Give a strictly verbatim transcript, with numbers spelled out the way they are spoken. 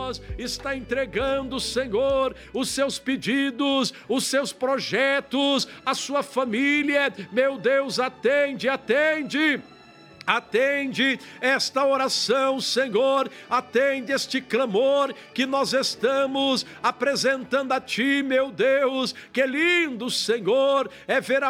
nós, está entregando, Senhor, os seus pedidos, os seus projetos, a sua família. Meu Deus, atende, atende. Atende esta oração, Senhor, atende este clamor que nós estamos apresentando a Ti, meu Deus. Que lindo, Senhor, é ver a